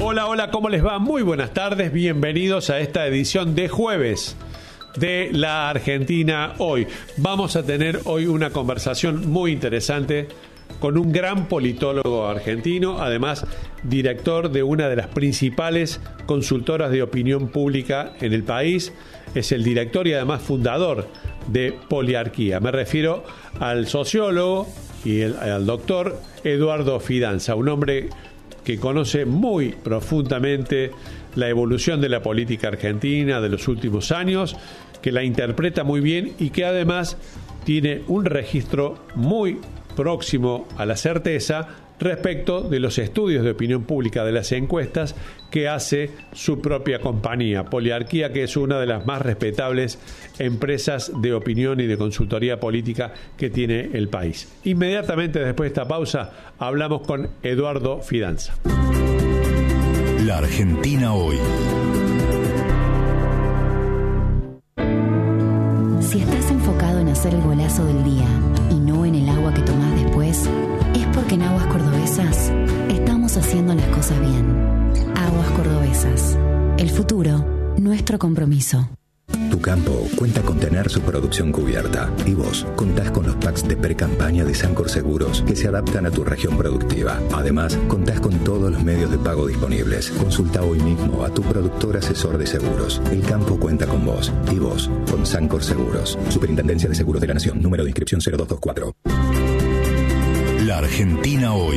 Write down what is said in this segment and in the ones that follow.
Hola, hola, ¿cómo les va? Muy buenas tardes, bienvenidos a esta edición de jueves de La Argentina Hoy. Vamos a tener hoy una conversación muy interesante con un gran politólogo argentino, además director de una de las principales consultoras de opinión pública en el país. Es el director y además fundador de Poliarquía. Me refiero al sociólogo y al doctor Eduardo Fidanza, un hombre que conoce muy profundamente la evolución de la política argentina de los últimos años, que la interpreta muy bien y que además tiene un registro muy próximo a la certeza respecto de los estudios de opinión pública, de las encuestas que hace su propia compañía, Poliarquía, que es una de las más respetables empresas de opinión y de consultoría política que tiene el país. Inmediatamente después de esta pausa hablamos con Eduardo Fidanza. La Argentina Hoy. Si estás enfocado en hacer el golazo del día y no en el agua que tomás después, es porque en Aguas Cordobesas estamos haciendo las cosas bien. Aguas Cordobesas. El futuro, nuestro compromiso. Tu campo cuenta con tener su producción cubierta y vos contás con los packs de pre-campaña de Sancor Seguros que se adaptan a tu región productiva. Además, contás con todos los medios de pago disponibles. Consulta hoy mismo a tu productor asesor de seguros. El campo cuenta con vos y vos con Sancor Seguros. Superintendencia de Seguros de la Nación. Número de inscripción 0224. La Argentina Hoy.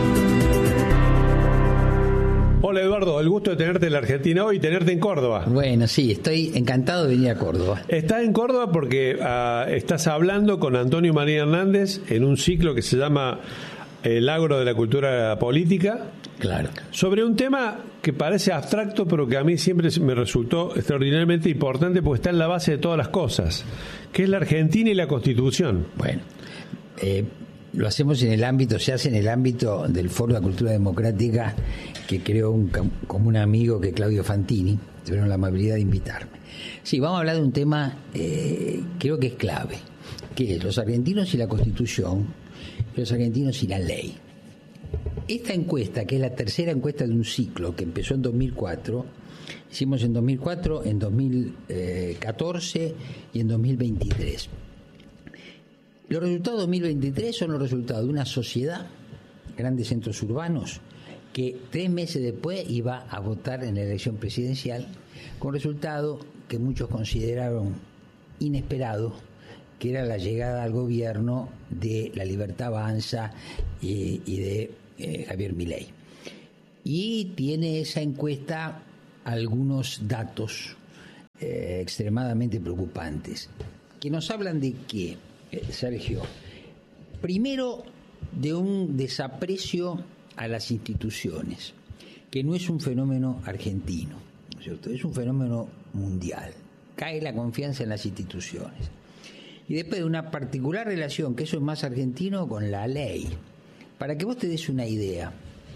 Hola Eduardo, el gusto de tenerte en la Argentina Hoy y tenerte en Córdoba. Bueno, sí, estoy encantado de venir a Córdoba. Estás en Córdoba porque estás hablando con Antonio María Hernández en un ciclo que se llama El Agro de la Cultura Política. Claro. Sobre un tema que parece abstracto, pero que a mí siempre me resultó extraordinariamente importante porque está en la base de todas las cosas, que es la Argentina y la Constitución. Bueno, lo hacemos se hace en el ámbito del Foro de la Cultura Democrática que creó como un amigo que Claudio Fantini, tuvieron la amabilidad de invitarme. Sí, vamos a hablar de un tema creo que es clave, que es los argentinos y la Constitución, los argentinos y la ley. Esta encuesta, que es la tercera encuesta de un ciclo que empezó en 2004, hicimos en 2004, en 2014 y en 2023. Los resultados de 2023 son los resultados de una sociedad, grandes centros urbanos, que 3 meses después iba a votar en la elección presidencial, con resultado que muchos consideraron inesperado, que era la llegada al gobierno de La Libertad Avanza y de Javier Milei. Y tiene esa encuesta algunos datos extremadamente preocupantes, que nos hablan de que, Sergio, primero de un desaprecio a las instituciones, que no es un fenómeno argentino, ¿no es cierto? Es un fenómeno mundial. Cae la confianza en las instituciones. Y después de una particular relación, que eso es más argentino, con la ley. Para que vos te des una idea,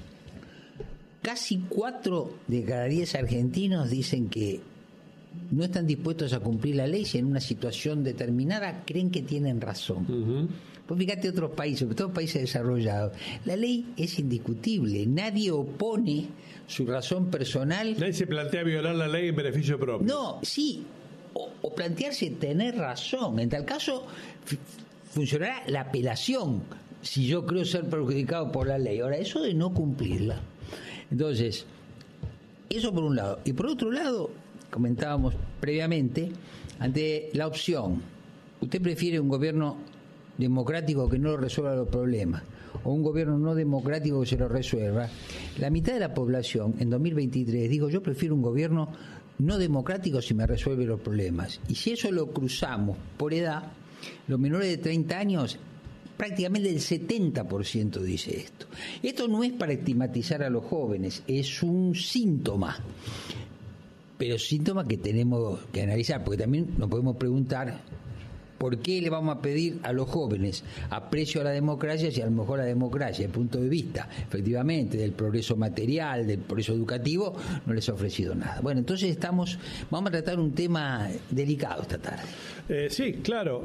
casi 4 de cada 10 argentinos dicen que no están dispuestos a cumplir la ley si en una situación determinada creen que tienen razón. Uh-huh. Pues fíjate otros países, sobre todo países desarrollados, la ley es indiscutible, nadie opone su razón personal. Nadie se plantea violar la ley en beneficio propio. No, sí, o plantearse tener razón. En tal caso, funcionará la apelación si yo creo ser perjudicado por la ley. Ahora, eso de no cumplirla. Entonces, eso por un lado. Y por otro lado, comentábamos previamente, ante la opción, ¿usted prefiere un gobierno democrático que no resuelva los problemas o un gobierno no democrático que se lo resuelva? La mitad de la población en 2023 digo, yo prefiero un gobierno no democrático si me resuelve los problemas. Y si eso lo cruzamos por edad, los menores de 30 años, prácticamente el 70% dice esto. Esto no es para estigmatizar a los jóvenes, es un síntoma. Pero síntoma que tenemos que analizar, porque también nos podemos preguntar ¿por qué le vamos a pedir a los jóvenes aprecio a la democracia si a lo mejor la democracia, desde el punto de vista, efectivamente, del progreso material, del progreso educativo, no les ha ofrecido nada? Bueno, entonces vamos a tratar un tema delicado esta tarde. Sí, claro.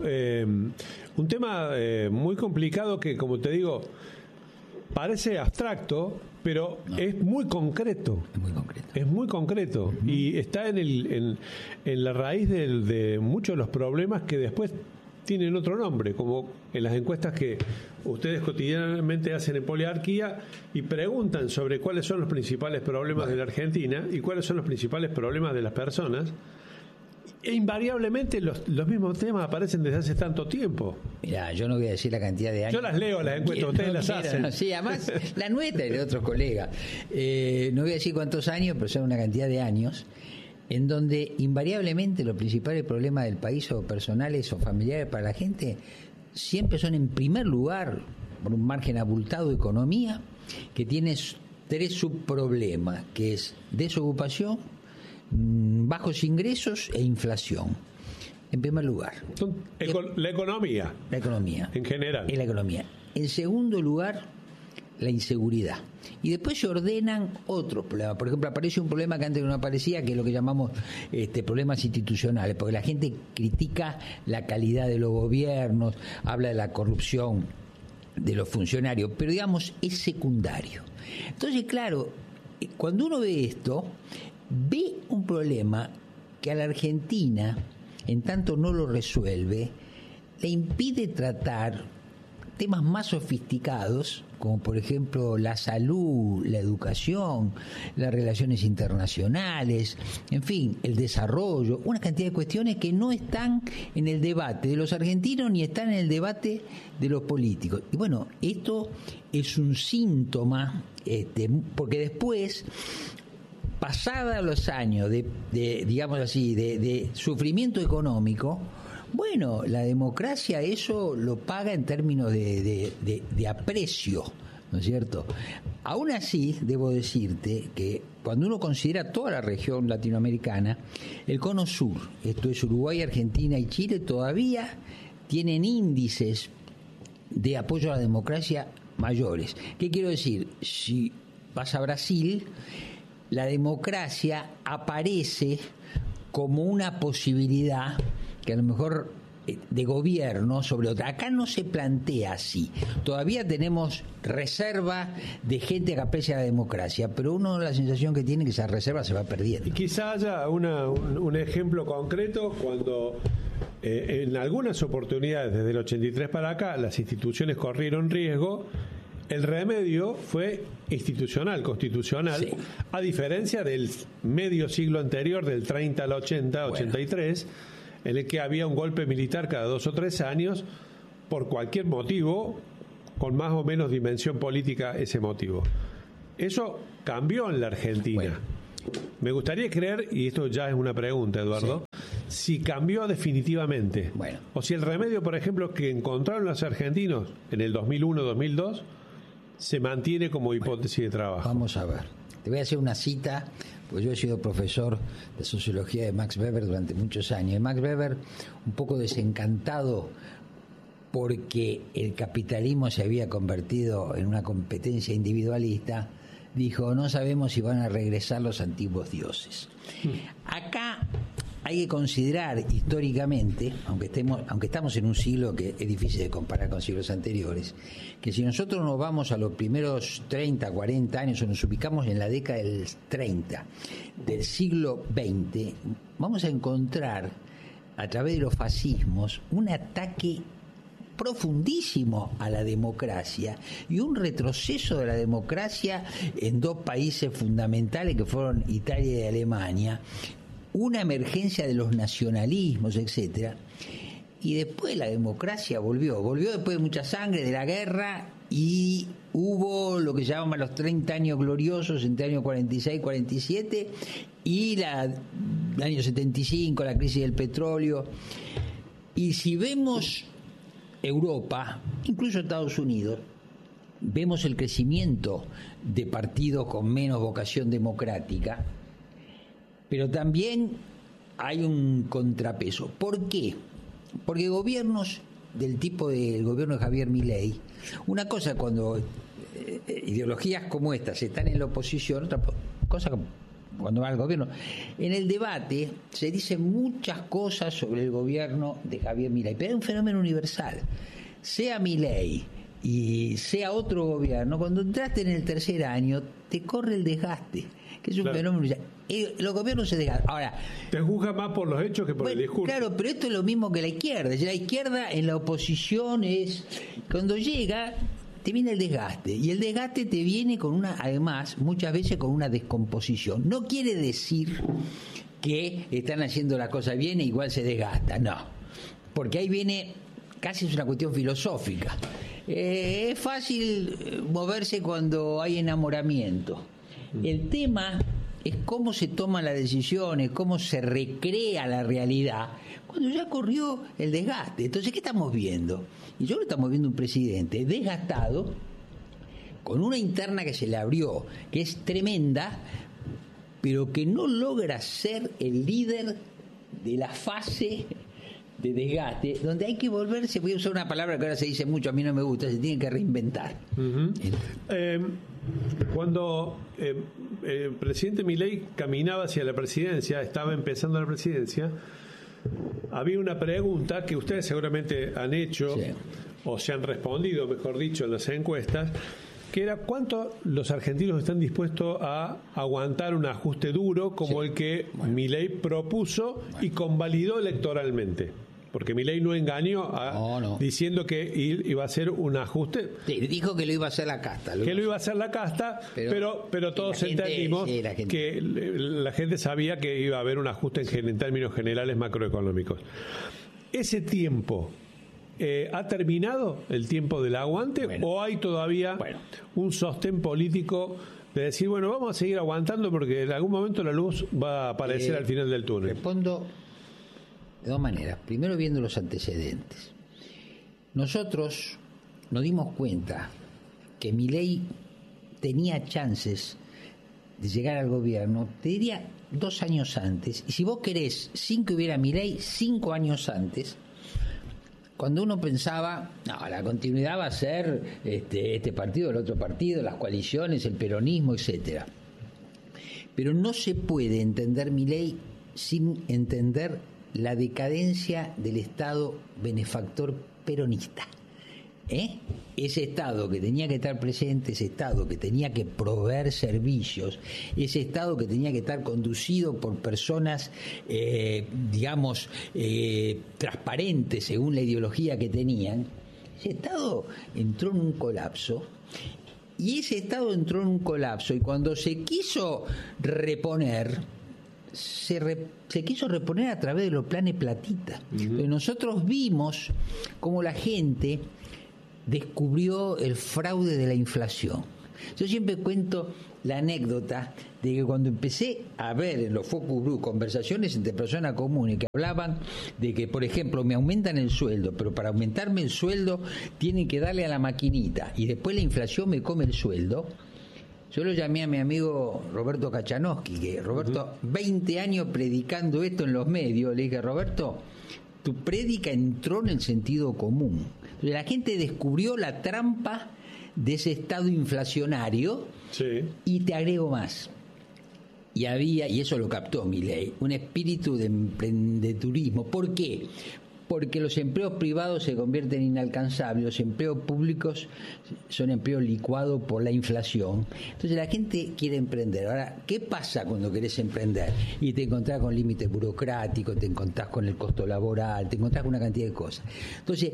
Un tema muy complicado que, como te digo, parece abstracto, pero es muy concreto. Es muy concreto. Es muy concreto. Y está en la raíz de muchos de los problemas que después tienen otro nombre, como en las encuestas que ustedes cotidianamente hacen en Poliarquía y preguntan sobre cuáles son los principales problemas de la Argentina y cuáles son los principales problemas de las personas. E invariablemente los mismos temas aparecen desde hace tanto tiempo. Mirá, yo no voy a decir la cantidad de años. Yo las leo, las encuestas, ustedes las hacen. No, sí, además, la nuestra y de otros colegas. No voy a decir cuántos años, pero son una cantidad de años en donde invariablemente los principales problemas del país, o personales o familiares para la gente, siempre son en primer lugar, por un margen abultado, economía, que tiene 3 subproblemas, que es desocupación, bajos ingresos e inflación. En primer lugar, la economía. La economía. En general. Es la economía. En segundo lugar, la inseguridad. Y después se ordenan otros problemas. Por ejemplo, aparece un problema que antes no aparecía, que es lo que llamamos problemas institucionales, porque la gente critica la calidad de los gobiernos, habla de la corrupción de los funcionarios, pero digamos, es secundario. Entonces, claro, cuando uno ve esto, ve un problema que a la Argentina, en tanto no lo resuelve, le impide tratar temas más sofisticados, como por ejemplo la salud, la educación, las relaciones internacionales, en fin, el desarrollo, una cantidad de cuestiones que no están en el debate de los argentinos ni están en el debate de los políticos. Y bueno, esto es un síntoma, porque después, pasados los años de digamos así, de sufrimiento económico, bueno, la democracia eso lo paga en términos de aprecio, ¿no es cierto? Aún así, debo decirte que cuando uno considera toda la región latinoamericana, el cono sur, esto es Uruguay, Argentina y Chile, todavía tienen índices de apoyo a la democracia mayores. ¿Qué quiero decir? Si vas a Brasil, la democracia aparece como una posibilidad que a lo mejor de gobierno sobre otra. Acá no se plantea así. Todavía tenemos reserva de gente que aprecia la democracia, pero uno la sensación que tiene que esa reserva se va perdiendo. Y quizá haya un ejemplo concreto cuando en algunas oportunidades desde el 83 para acá las instituciones corrieron riesgo. El remedio fue institucional, constitucional, sí, a diferencia del medio siglo anterior, del 30 al 80, 83, en el que había un golpe militar cada 2 o 3 años, por cualquier motivo, con más o menos dimensión política ese motivo. Eso cambió en la Argentina. Bueno. Me gustaría creer, y esto ya es una pregunta, Eduardo, sí, si cambió definitivamente. Bueno. O si el remedio, por ejemplo, que encontraron los argentinos en el 2001-2002, se mantiene como hipótesis de trabajo. Vamos a ver. Te voy a hacer una cita, porque yo he sido profesor de sociología de Max Weber durante muchos años. Y Max Weber, un poco desencantado porque el capitalismo se había convertido en una competencia individualista, dijo, no sabemos si van a regresar los antiguos dioses. Acá hay que considerar históricamente, aunque estamos en un siglo que es difícil de comparar con siglos anteriores, que si nosotros nos vamos a los primeros 30, 40 años o nos ubicamos en la década del 30 del siglo XX, vamos a encontrar a través de los fascismos un ataque profundísimo a la democracia y un retroceso de la democracia en 2 países fundamentales que fueron Italia y Alemania, una emergencia de los nacionalismos, etcétera, y después la democracia volvió después de mucha sangre, de la guerra, y hubo lo que llaman los 30 años gloriosos entre el año 46 y 47 y el año 75, la crisis del petróleo. Y si vemos Europa, incluso Estados Unidos, vemos el crecimiento de partidos con menos vocación democrática, pero también hay un contrapeso. ¿Por qué? Porque gobiernos del tipo del gobierno de Javier Milei, una cosa cuando ideologías como estas están en la oposición, otra cosa cuando va al gobierno. En el debate se dicen muchas cosas sobre el gobierno de Javier Milei, pero es un fenómeno universal. Sea Milei y sea otro gobierno, cuando entraste en el tercer año te corre el desgaste, que es un fenómeno. Los gobiernos se desgastan. Ahora, te juzga más por los hechos que por el discurso. Claro, pero esto es lo mismo que la izquierda. La izquierda en la oposición es, cuando llega, te viene el desgaste, y el desgaste te viene con además, muchas veces con una descomposición. No quiere decir que están haciendo la cosa bien e igual se desgasta, no, porque ahí viene, casi es una cuestión filosófica. Es fácil moverse cuando hay enamoramiento. El tema es cómo se toman las decisiones, cómo se recrea la realidad cuando ya corrió el desgaste. Entonces, ¿qué estamos viendo? Y yo lo estamos viendo un presidente desgastado, con una interna que se le abrió, que es tremenda, pero que no logra ser el líder de la fase de desgaste, donde hay que volverse, voy a usar una palabra que ahora se dice mucho, a mí no me gusta, se tiene que reinventar. Cuando el presidente Milei caminaba hacia la presidencia, estaba empezando la presidencia, había una pregunta que ustedes seguramente han hecho, sí, o se han respondido, mejor dicho, en las encuestas, que era cuánto los argentinos están dispuestos a aguantar un ajuste duro como el que Milei propuso y convalidó electoralmente. Porque Milei no engañó diciendo que iba a hacer un ajuste. Sí, dijo que lo iba a hacer la casta. Que lo iba a hacer la casta, pero todos entendimos que la gente sabía que iba a haber un ajuste en términos generales macroeconómicos. Ese tiempo, ¿ha terminado el tiempo del aguante o hay todavía un sostén político de decir, bueno, vamos a seguir aguantando porque en algún momento la luz va a aparecer al final del túnel? Respondo de dos maneras. Primero, viendo los antecedentes. Nosotros nos dimos cuenta que Milei tenía chances de llegar al gobierno, te diría 2 años antes, y si vos querés, sin que hubiera Milei, 5 años antes, cuando uno pensaba, no, la continuidad va a ser este partido, el otro partido, las coaliciones, el peronismo, etcétera. Pero no se puede entender Milei sin entender la decadencia del Estado benefactor peronista. Ese Estado que tenía que estar presente, ese Estado que tenía que proveer servicios, ese Estado que tenía que estar conducido por personas, transparentes según la ideología que tenían, ese Estado entró en un colapso. Y ese Estado entró en un colapso y cuando se quiso reponer, se quiso reponer a través de los planes platita. Uh-huh. Nosotros vimos cómo la gente descubrió el fraude de la inflación. Yo siempre cuento la anécdota de que cuando empecé a ver en los focus group conversaciones entre personas comunes que hablaban de que, por ejemplo, me aumentan el sueldo, pero para aumentarme el sueldo tienen que darle a la maquinita y después la inflación me come el sueldo. Yo lo llamé a mi amigo Roberto Kachanowski, que Roberto, 20 años predicando esto en los medios, le dije, Roberto, tu prédica entró en el sentido común. Entonces, la gente descubrió la trampa de ese estado inflacionario, sí. Y te agrego más. Y eso lo captó Milei, un espíritu de emprendedurismo. ¿Por qué? Porque los empleos privados se convierten en inalcanzables, los empleos públicos son empleos licuados por la inflación. Entonces la gente quiere emprender. Ahora, ¿qué pasa cuando querés emprender? Y te encontrás con límites burocráticos, te encontrás con el costo laboral, te encontrás con una cantidad de cosas. Entonces,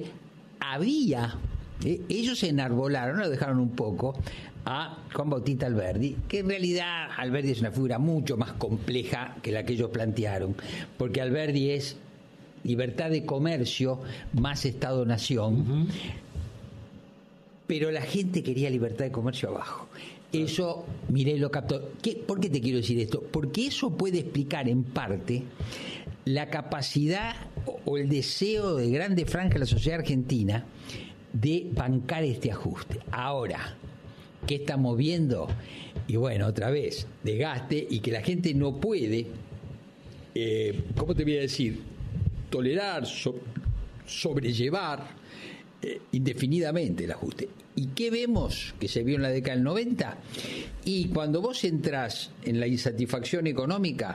ellos se enarbolaron, lo dejaron un poco a Juan Bautista Alberdi, que en realidad Alberdi es una figura mucho más compleja que la que ellos plantearon, porque Alberdi es libertad de comercio más Estado-Nación, uh-huh. Pero la gente quería libertad de comercio abajo. Eso, Milei lo captó. ¿Por qué te quiero decir esto? Porque eso puede explicar en parte la capacidad o el deseo de grandes franjas de la sociedad argentina de bancar este ajuste. Ahora, ¿qué estamos viendo? Y bueno, otra vez, desgaste y que la gente no puede, ¿cómo te voy a decir? Tolerar, sobrellevar indefinidamente el ajuste. ¿Y qué vemos que se vio en la década del 90? Y cuando vos entrás en la insatisfacción económica,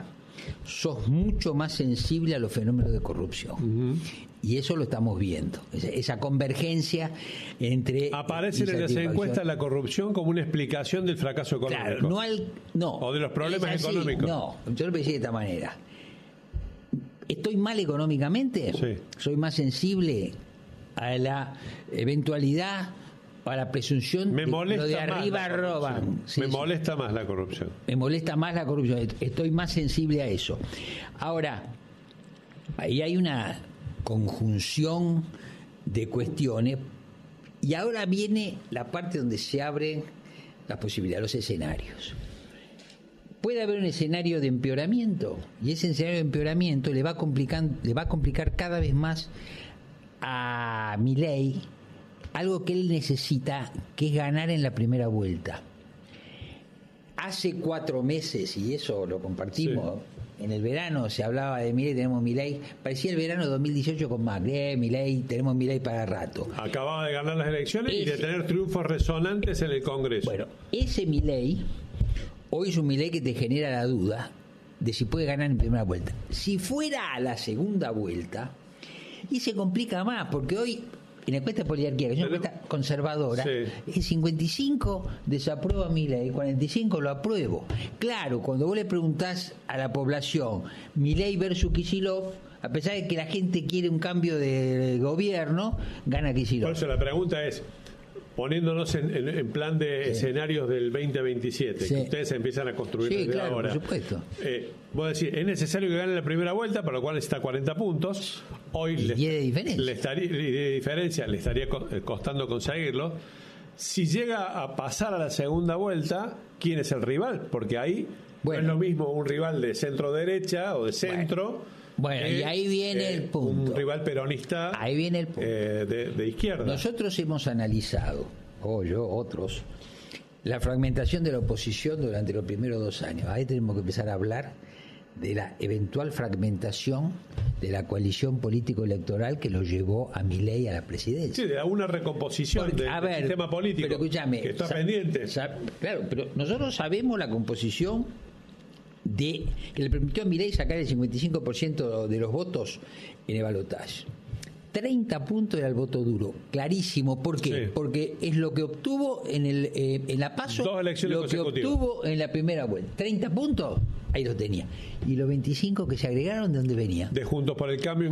sos mucho más sensible a los fenómenos de corrupción. Y eso lo estamos viendo, esa convergencia entre... Aparece en las encuestas la corrupción como una explicación del fracaso económico. Claro, no. O de los problemas económicos. No, yo lo pensé de esta manera. ¿Estoy mal económicamente? Sí. Soy más sensible a la eventualidad, a la presunción Me de molesta lo de más arriba la roban. Me molesta más la corrupción. Me molesta más la corrupción. Estoy más sensible a eso. Ahora, ahí hay una conjunción de cuestiones y ahora viene la parte donde se abren las posibilidades, los escenarios. Puede haber un escenario de empeoramiento y ese escenario de empeoramiento le va a complicar cada vez más a Milei algo que él necesita, que es ganar en la primera vuelta. Hace 4 meses, y eso lo compartimos, en el verano se hablaba de Milei, tenemos Milei, parecía el verano de 2018 con Macri, Milei, tenemos Milei para rato. Acababa de ganar las elecciones y de tener triunfos resonantes en el Congreso. Bueno, ese Milei hoy es un Milei que te genera la duda de si puede ganar en primera vuelta. Si fuera a la segunda vuelta, y se complica más, porque hoy en la encuesta de poliarquía, que es una encuesta conservadora, el 55 desaprueba a Milei, 45 lo apruebo. Claro, cuando vos le preguntás a la población Milei versus Kicillof, a pesar de que la gente quiere un cambio de gobierno, gana Kicillof. Por eso la pregunta es, poniéndonos en plan de escenarios del 2027, que ustedes empiezan a construir desde ahora. Por supuesto. Vos decís, es necesario que gane la primera vuelta, para lo cual está 40 puntos. Hoy le estaría costando conseguirlo. Si llega a pasar a la segunda vuelta, ¿quién es el rival? Porque ahí no es lo mismo un rival de centro-derecha o de centro. Bueno, y ahí viene el punto. Un rival peronista. Ahí viene el punto. De izquierda. Nosotros hemos analizado, otros, la fragmentación de la oposición durante los primeros 2 años. Ahí tenemos que empezar a hablar de la eventual fragmentación de la coalición político-electoral que lo llevó a Milei a la presidencia. Sí, de una recomposición del sistema político, pero escúchame, que está pendiente. Claro, pero nosotros sabemos la composición que le permitió a Milei sacar el 55% de los votos en el balotaje. 30 puntos era el voto duro, clarísimo. ¿Por qué? Porque es lo que obtuvo en la PASO, 2 elecciones lo que obtuvo en la primera vuelta. 30 puntos, ahí lo tenía. Y los 25 que se agregaron, ¿de dónde venía? De Juntos por el Cambio.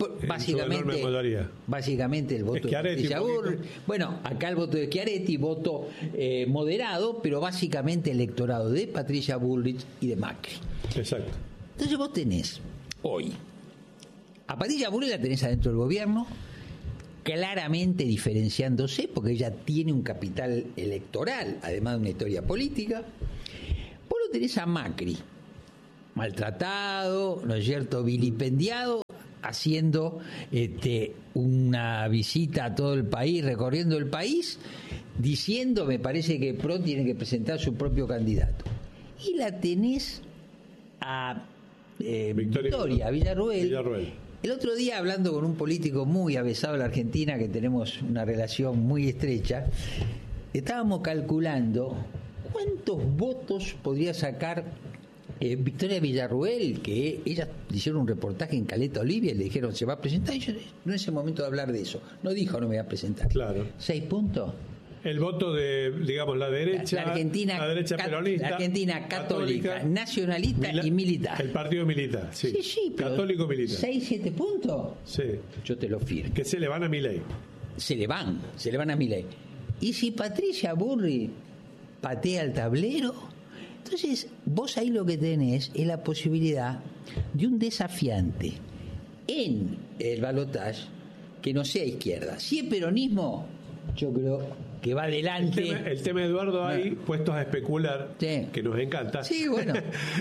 Básicamente el voto de Patricia Bullrich. Bueno, acá el voto de Schiaretti, voto moderado, pero básicamente electorado de Patricia Bullrich y de Macri. Exacto. Entonces vos tenés hoy a Patricia Bullrich, la tenés adentro del gobierno, claramente diferenciándose, porque ella tiene un capital electoral, además de una historia política. Vos lo tenés a Macri, maltratado, ¿no es cierto?, vilipendiado, haciendo una visita a todo el país, recorriendo el país, diciendo, me parece que pronto tiene que presentar su propio candidato. Y la tenés a Victoria Villarruel. El otro día, hablando con un político muy avesado de la Argentina, que tenemos una relación muy estrecha, estábamos calculando cuántos votos podría sacar Victoria Villarruel, que ella le hicieron un reportaje en Caleta Olivia y le dijeron, ¿se va a presentar? Y yo, no es el momento de hablar de eso. No dijo, no me voy a presentar. Claro. 6 puntos. El voto de, digamos, la derecha, la derecha peronista, la Argentina católica, nacionalista y militar. El partido militar, sí. Sí, católico militar. 6-7 puntos. Sí. Yo te lo firmo. Que se le van a Milei. Se le van a Milei. Y si Patricia Bullrich patea el tablero, entonces vos ahí lo que tenés es la posibilidad de un desafiante en el balotaje que no sea izquierda. Si es peronismo, yo creo que va adelante. El tema Eduardo, ahí puestos a especular, que nos encanta. Sí, bueno.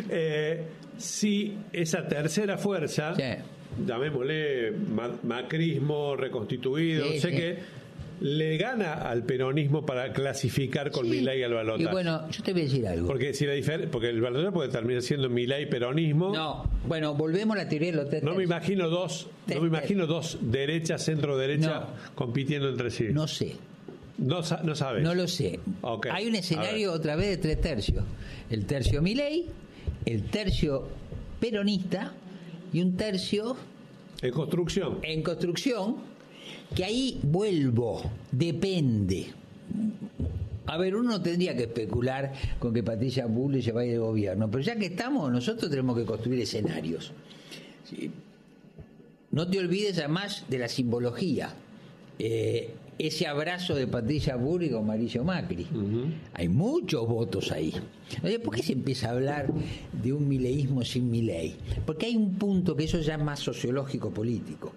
Si esa tercera fuerza, llamémosle macrismo reconstituido, que le gana al peronismo para clasificar con Milei al balotaje. Y bueno, yo te voy a decir algo. Porque porque el balotaje puede terminar siendo Milei peronismo. No, bueno, volvemos a la teoría de los tres. No me imagino dos derechas, centro derecha compitiendo entre sí. No sé. No sabes. No lo sé. Okay. Hay un escenario otra vez de 3 tercios. El tercio Milei, el tercio peronista y un tercio En construcción. en construcción, que ahí vuelvo, depende. A ver, uno tendría que especular con que Patricia Bullrich se vaya del gobierno, pero ya que estamos, nosotros tenemos que construir escenarios. ¿Sí? No te olvides además de la simbología. Ese abrazo de Patricia Bullrich con Mauricio Macri. Hay muchos votos ahí. Oye, ¿por qué se empieza a hablar de un mileísmo sin Milei? Porque hay un punto que eso ya es más sociológico político.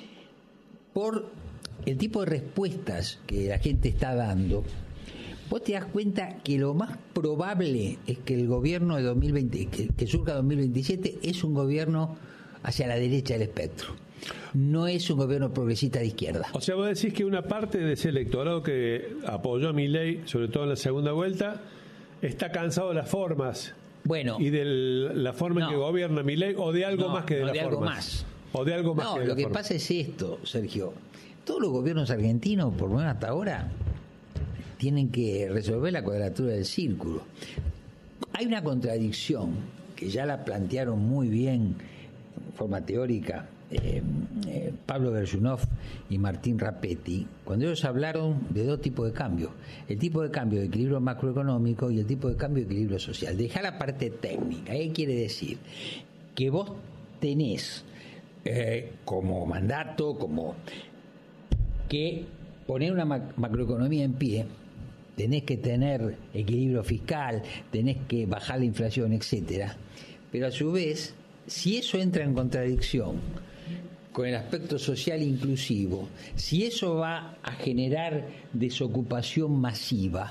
Por el tipo de respuestas que la gente está dando, vos te das cuenta que lo más probable es que el gobierno de 2020, que surja 2027, es un gobierno hacia la derecha del espectro. No es un gobierno progresista de izquierda. O sea, vos decís que una parte de ese electorado que apoyó a Milei, sobre todo en la segunda vuelta, está cansado de las formas. Bueno, y de la forma en que gobierna Milei, o de algo más que de las formas. Algo más. O de algo más no, que de lo las que formas. pasa es esto, Sergio. Todos los gobiernos argentinos, por lo menos hasta ahora, tienen que resolver la cuadratura del círculo. Hay una contradicción que ya la plantearon muy bien en forma teórica Pablo Verjunov y Martín Rapetti, cuando ellos hablaron de dos tipos de cambio: el tipo de cambio de equilibrio macroeconómico y el tipo de cambio de equilibrio social. Deja la parte técnica. ¿Qué quiere decir? Que vos tenés como mandato, como que poner una macroeconomía en pie, tenés que tener equilibrio fiscal, tenés que bajar la inflación, etcétera. Pero a su vez, si eso entra en contradicción con el aspecto social inclusivo, si eso va a generar desocupación masiva,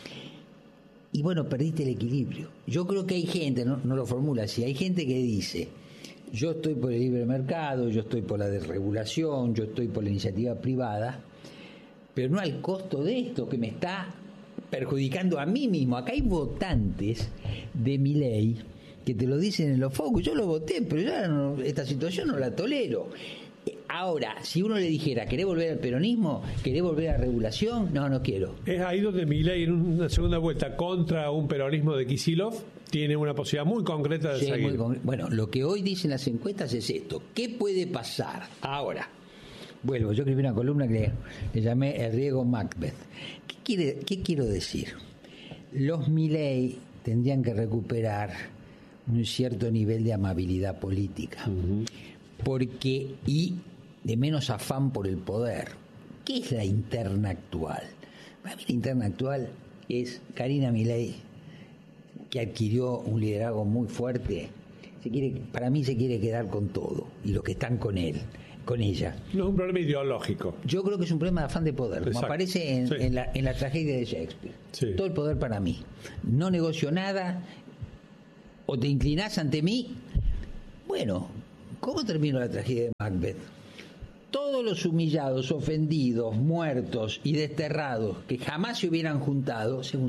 y bueno, perdiste el equilibrio. Yo creo que hay gente, no lo formula así, hay gente que dice: yo estoy por el libre mercado, yo estoy por la desregulación, yo estoy por la iniciativa privada, pero no al costo de esto que me está perjudicando a mí mismo. Acá hay votantes de Milei que te lo dicen en los focos: yo lo voté, pero ya esta situación no la tolero. Ahora, si uno le dijera: ¿querés volver al peronismo? ¿Querés volver a la regulación? No quiero. Es ahí donde Milei, en una segunda vuelta contra un peronismo de Kicillof, tiene una posibilidad muy concreta de seguir. Bueno, lo que hoy dicen las encuestas es esto: ¿qué puede pasar? Ahora, vuelvo, yo escribí una columna que le llamé El riesgo Macbeth. ¿Qué quiero decir? Los Milei tendrían que recuperar un cierto nivel de amabilidad política, porque y de menos afán por el poder. ¿Qué es la interna actual? Para mí la interna actual es Karina Milei, que adquirió un liderazgo muy fuerte. Para mí se quiere quedar con todo, y los que están con él, con ella. No es un problema ideológico. Yo creo que es un problema de afán de poder, como aparece en la tragedia de Shakespeare. Sí. Todo el poder para mí. No negocio nada. ¿O te inclinás ante mí? Bueno, ¿cómo terminó la tragedia de Macbeth? Todos los humillados, ofendidos, muertos y desterrados que jamás se hubieran juntado, se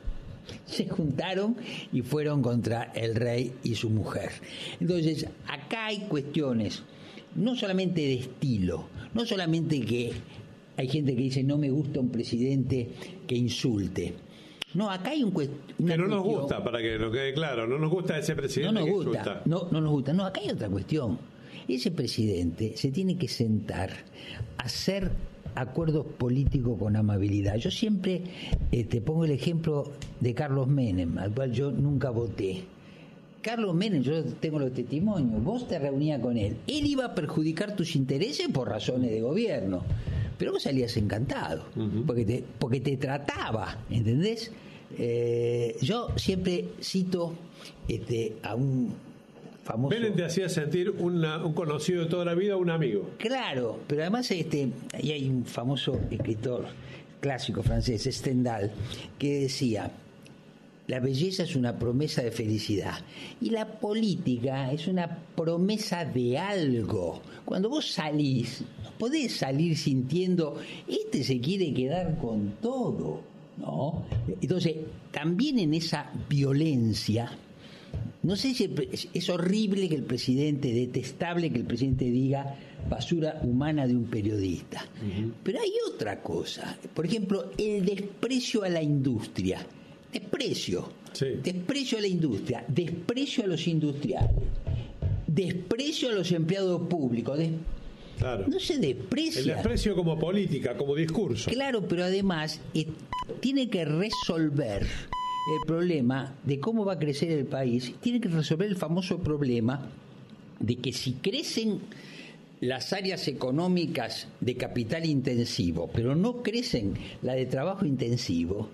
juntaron y fueron contra el rey y su mujer. Entonces, acá hay cuestiones no solamente de estilo, no solamente que hay gente que dice: no me gusta un presidente que insulte. No, acá hay que no nos gusta, para que nos quede claro, no nos gusta ese presidente que insulta. No nos gusta. No, acá hay otra cuestión. Ese presidente se tiene que sentar a hacer acuerdos políticos con amabilidad. Yo siempre pongo el ejemplo de Carlos Menem, al cual yo nunca voté. Carlos Menem, yo tengo los testimonios, vos te reunías con él iba a perjudicar tus intereses por razones de gobierno, pero vos salías encantado, porque te trataba, ¿entendés? Yo siempre cito a un famoso... Menem te hacía sentir un conocido de toda la vida, un amigo. Claro, pero además ahí hay un famoso escritor clásico francés, Stendhal, que decía: la belleza es una promesa de felicidad y la política es una promesa de algo. Cuando vos salís, no podés salir sintiendo: este se quiere quedar con todo, ¿no? Entonces, también en esa violencia, no sé si es horrible que el presidente, detestable que el presidente diga basura humana de un periodista, pero hay otra cosa. Por ejemplo, el desprecio a la industria. Desprecio a la industria, desprecio a los industriales. desprecio a los empleados públicos. Claro. No se desprecia. El desprecio como política, como discurso. Claro, pero además tiene que resolver el problema de cómo va a crecer el país. Tiene que resolver el famoso problema de que si crecen las áreas económicas de capital intensivo, pero no crecen la de trabajo intensivo,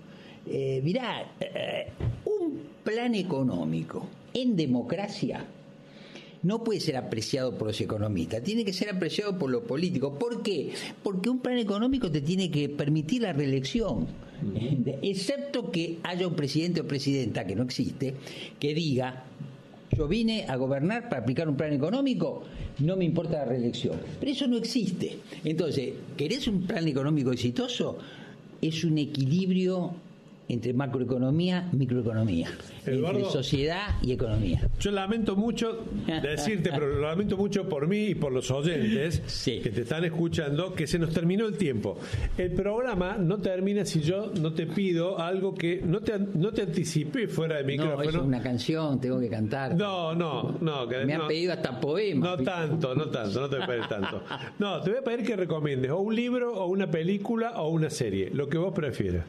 un plan económico en democracia no puede ser apreciado por los economistas, tiene que ser apreciado por los políticos. ¿Por qué? Porque un plan económico te tiene que permitir la reelección, excepto que haya un presidente o presidenta, que no existe, que diga: yo vine a gobernar para aplicar un plan económico, no me importa la reelección. Pero eso no existe. Entonces, ¿querés un plan económico exitoso? Es un equilibrio entre macroeconomía y microeconomía, Eduardo, entre sociedad y economía. Yo lamento mucho decirte, pero lo lamento mucho por mí y por los oyentes Sí. que te están escuchando, que se nos terminó el tiempo. El programa no termina si yo no te pido algo que no te anticipé fuera de No, micrófono. es una canción, tengo que cantar. No. Que Me han no. pedido hasta poemas. No tanto, no te voy a pedir tanto. No, te voy a pedir que recomiendes o un libro, o una película, o una serie, lo que vos prefieras.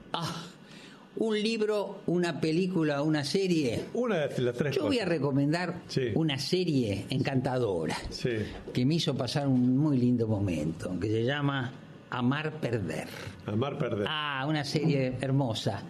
Un libro, una película, una serie. Una de las tres Yo voy a cosas. recomendar Sí. una serie encantadora Sí. que me hizo pasar un muy lindo momento, que se llama Amar Perder. Amar, perder. Una serie hermosa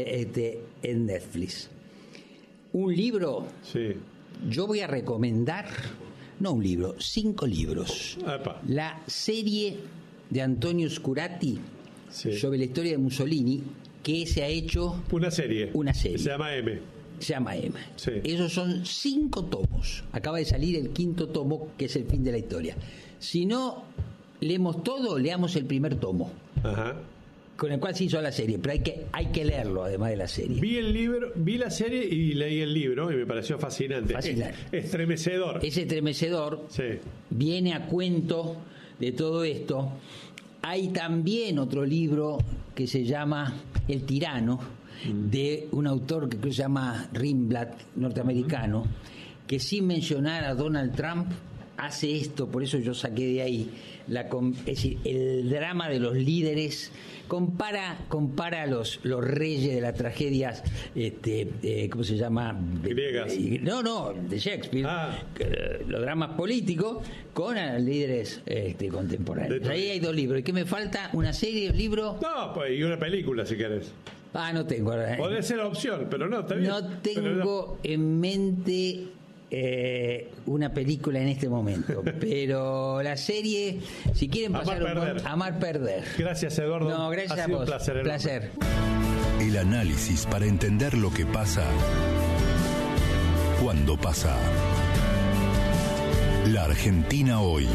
en Netflix. Un libro, Sí. yo voy a recomendar, no un libro, 5 libros. Epa. La serie de Antonio Scurati Sí. sobre la historia de Mussolini, que se ha hecho Una serie. Se llama M. se llama M. Sí. Esos son 5 tomos. Acaba de salir el 5.º tomo, que es el fin de la historia. Si no leemos todo, leamos el primer tomo, Ajá. con el cual se hizo la serie, pero hay que leerlo además de la serie. Vi el libro, vi la serie y leí el libro y me pareció fascinante. Fascinante. Estremecedor. Es estremecedor, Sí. viene a cuento de todo esto. Hay también otro libro que se llama El tirano, de un autor que creo que se llama Rimblad, norteamericano, que sin mencionar a Donald Trump hace esto, por eso yo saqué de ahí, es decir, el drama de los líderes, compara a los reyes de las tragedias, ¿cómo se llama? Griegas. No, de Shakespeare, los dramas políticos con líderes contemporáneos. Ahí hay 2 libros. ¿Y qué me falta? ¿Una serie, un libro? No, pues, y una película si querés. No tengo. Podría ser opción, pero no, está bien. No tengo en mente una película en este momento, pero la serie, si quieren pasar Amar Perder. Gracias, Eduardo. No, gracias ha a sido vos. Un placer. El análisis para entender lo que pasa cuando pasa. La Argentina hoy.